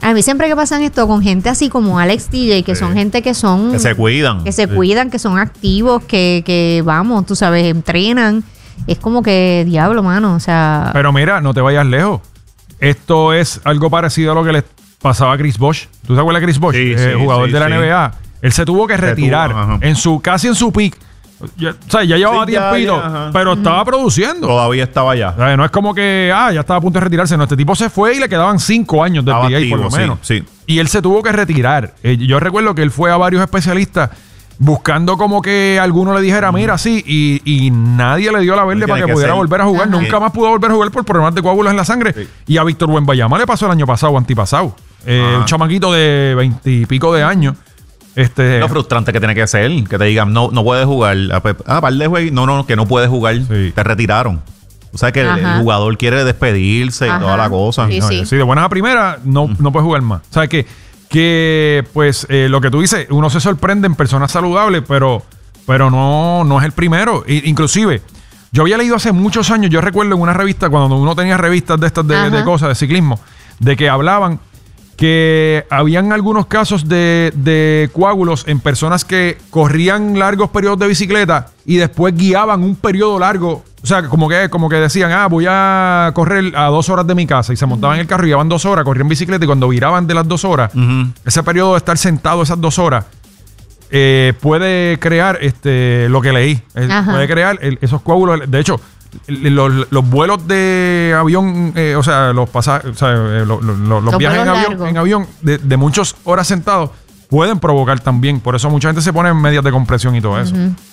A mí siempre que pasan esto con gente así como Alex DJ, que son gente que son... Que se cuidan. Que se cuidan, que son activos, que vamos, tú sabes, entrenan. Es como que, diablo, mano, o sea... Pero mira, no te vayas lejos. Esto es algo parecido a lo que le pasaba a Chris Bosh. ¿Tú te acuerdas de Chris Bosh? Sí, jugador de la NBA. Él se tuvo que retirar casi en su peak. O sea, ya llevaba tiempito, pero estaba produciendo. Todavía estaba allá. O sea, no es como que, ya estaba a punto de retirarse. No, este tipo se fue y le quedaban 5 años de NBA por lo menos. Sí. Y él se tuvo que retirar. Yo recuerdo que él fue a varios especialistas buscando como que alguno le dijera, mira, sí, y nadie le dio la verde para que pudiera volver a jugar. Nunca más pudo volver a jugar por problemas de coágulos en la sangre. Sí. Y a Víctor Wembanyama le pasó el año pasado o antipasado. Un chamaquito de 20 y pico de años. Lo frustrante que tiene que ser, que te digan, no puedes jugar. Par de juegos, no, que no puedes jugar. Sí. Te retiraron. O sea que el jugador quiere despedirse y toda la cosa. Sí, de buenas a primeras no puedes jugar más. O sea que pues lo que tú dices, uno se sorprende en personas saludables, pero no es el primero. Inclusive, yo había leído hace muchos años, yo recuerdo en una revista, cuando uno tenía revistas de estas de cosas, de ciclismo, de que hablaban que habían algunos casos de coágulos en personas que corrían largos periodos de bicicleta y después guiaban un periodo largo. O sea, como que decían, voy a correr a 2 horas de mi casa. Y se montaban en el carro y llevaban 2 horas, corrían bicicleta. Y cuando viraban de las 2 horas, ese periodo de estar sentado esas 2 horas, puede crear lo que leí. Puede crear esos coágulos. De hecho, los vuelos de avión, o sea, los viajes en avión de muchas horas sentados pueden provocar también. Por eso mucha gente se pone en medias de compresión y todo eso.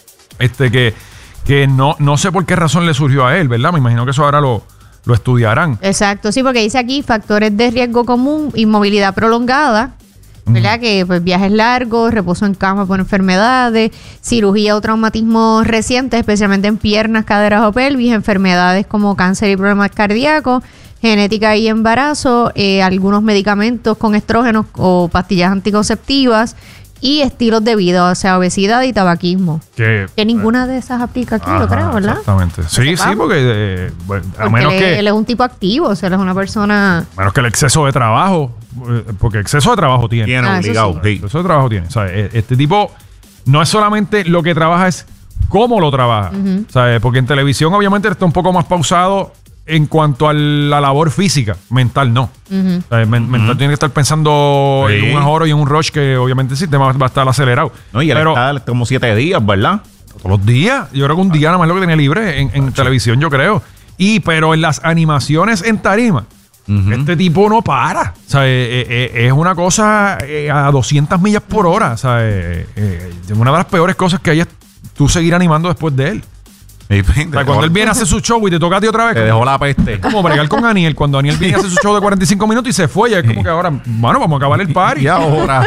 Que no sé por qué razón le surgió a él, ¿verdad? Me imagino que eso ahora lo estudiarán. Exacto, sí, porque dice aquí factores de riesgo común, inmovilidad prolongada, ¿verdad? Que pues viajes largos, reposo en cama por enfermedades, cirugía o traumatismo recientes, especialmente en piernas, caderas o pelvis, enfermedades como cáncer y problemas cardíacos, genética y embarazo, algunos medicamentos con estrógenos o pastillas anticonceptivas y estilos de vida, o sea, obesidad y tabaquismo. Que ninguna de esas aplica aquí, yo creo, ¿verdad? Exactamente. Sí, porque a menos que... Él es un tipo activo, o sea, él es una persona... A menos que el exceso de trabajo, porque exceso de trabajo tiene. Tiene obligado. Sí. Exceso de trabajo tiene. O sea, este tipo no es solamente lo que trabaja, es cómo lo trabaja. O sea, porque en televisión obviamente está un poco más pausado en cuanto a la labor física. Mental no. O sea, mental tiene que estar pensando en un ahorro y en un rush que obviamente el sistema va a estar acelerado. No, y él está como 7 días, ¿verdad? Todos los días. Yo creo que un día nada más lo que tenía libre en televisión, yo creo. Pero en las animaciones en tarima, este tipo no para. O sea, es una cosa a 200 millas por hora. O sea, una de las peores cosas que hay es tú seguir animando después de él. O sea, cuando él viene a hacer su show y te toca a ti otra vez, te dejó la peste. Es como bregar con Aniel. Cuando Aniel viene a hacer su show de 45 minutos y se fue, ya es como que ahora, bueno, vamos a acabar el party. Y ahora.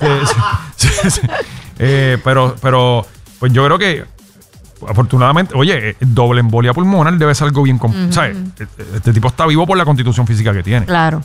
Pero pues yo creo que afortunadamente, oye, doble embolia pulmonar debe ser algo bien ¿sabes? Este tipo está vivo por la constitución física que tiene. Claro.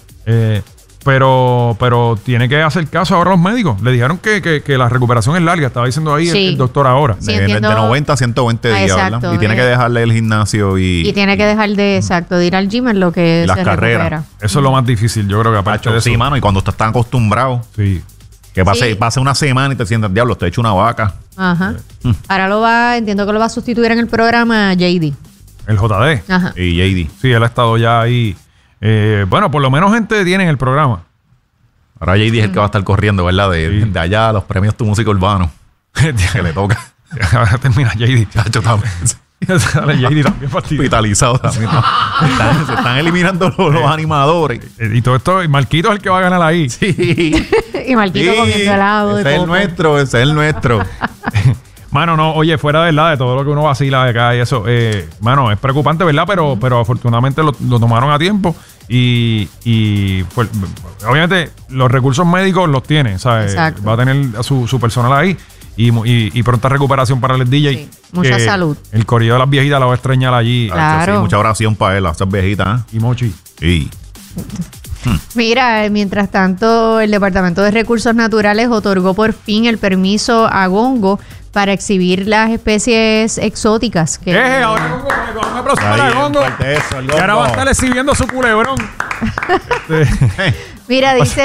Pero tiene que hacer caso ahora a los médicos. Le dijeron que la recuperación es larga. Estaba diciendo ahí el doctor ahora. Sí, de 90 a 120 días, exacto, ¿verdad? Y tiene que dejarle el gimnasio y tiene que dejar de ir al gym en lo que las se carreras. Recupera. Eso es lo más difícil, yo creo que aparte de eso. Sí, mano, y cuando estás tan acostumbrado. Sí. Que pase una semana y te sientas, diablo, te he hecho una vaca. Ajá. Ahora entiendo que lo va a sustituir en el programa JD. El JD. Ajá. Y JD. Sí, él ha estado ya ahí. Bueno, por lo menos gente tiene en el programa. Ahora JD es el que va a estar corriendo, ¿verdad? De allá a los premios Tu Música Urbano. Que le toca. Ahora termina JD. Chacho también. JD también hospitalizado también. Se están eliminando los animadores. Y todo esto, y Marquito es el que va a ganar ahí. Sí. Y Marquito comiendo helado. Ese es el nuestro. Mano, no, oye, fuera de verdad, de todo lo que uno vacila de acá y eso, mano, es preocupante, ¿verdad? Pero afortunadamente lo tomaron a tiempo y obviamente los recursos médicos los tiene, ¿sabes? Exacto. Va a tener a su personal ahí y pronta recuperación para el DJ. Sí, mucha salud. El corrido de las viejitas la va a extrañar allí. Claro. Sí, mucha oración para él, a esas viejitas. Y Mochi. Sí. Mira, mientras tanto, el Departamento de Recursos Naturales otorgó por fin el permiso a Gongo para exhibir las especies exóticas. Ahora Gongo, vamos a aplaudir para Gongo. Y ahora va a estar exhibiendo su culebrón. Mira, dice